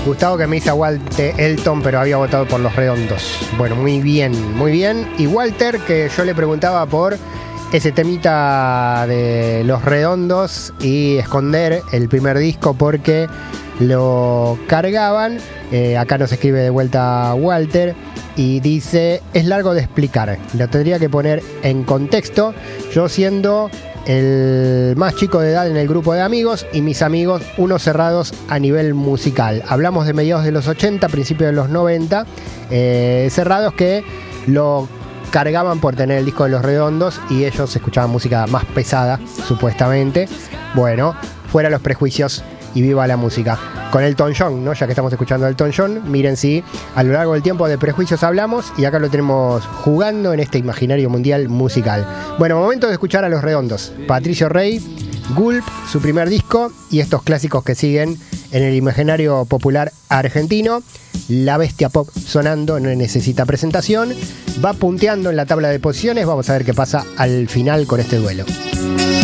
Gustavo que me dice Walter Elton, pero había votado por Los Redondos. Bueno, muy bien, muy bien. Y Walter, que yo le preguntaba por ese temita de Los Redondos y Esconder, el primer disco, porque lo cargaban. Acá nos escribe de vuelta Walter y dice: es largo de explicar, lo tendría que poner en contexto. Yo siendo el más chico de edad en el grupo de amigos y mis amigos unos cerrados a nivel musical. Hablamos de mediados de los 80, principios de los 90, cerrados que lo cargaban por tener el disco de Los Redondos y ellos escuchaban música más pesada, supuestamente. Bueno, fuera los prejuicios y viva la música. Con Elton John, ¿no? Ya que estamos escuchando a Elton John, miren si a lo largo del tiempo de prejuicios hablamos y acá lo tenemos jugando en este imaginario mundial musical. Bueno, momento de escuchar a Los Redondos. Patricio Rey, Gulp, su primer disco, y estos clásicos que siguen en el imaginario popular argentino. La bestia pop sonando, no necesita presentación. Va punteando en la tabla de posiciones. Vamos a ver qué pasa al final con este duelo.